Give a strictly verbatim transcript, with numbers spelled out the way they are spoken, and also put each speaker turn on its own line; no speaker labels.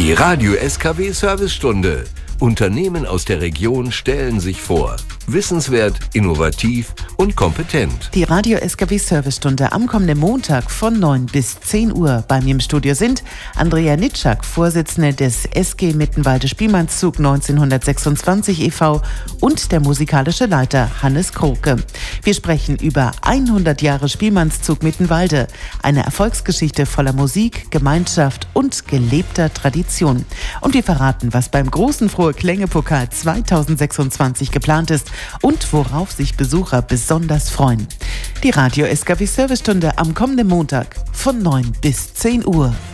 Die Radio S K W Servicestunde. Unternehmen aus der Region stellen sich vor. Wissenswert, innovativ und kompetent.
Die Radio S K W Servicestunde am kommenden Montag von neun bis zehn Uhr. Bei mir im Studio sind Andrea Nitschak, Vorsitzende des S G Mittenwalde Spielmannszug neunzehnhundertsechsundzwanzig e V und der musikalische Leiter Hannes Kroke. Wir sprechen über hundert Jahre Spielmannszug Mittenwalde, eine Erfolgsgeschichte voller Musik, Gemeinschaft und gelebter Tradition. Und wir verraten, was beim großen Frohe Klänge-Pokal zweitausendsechsundzwanzig geplant ist und worauf sich Besucher besonders freuen. Die Radio S K W Servicestunde am kommenden Montag von neun bis zehn Uhr.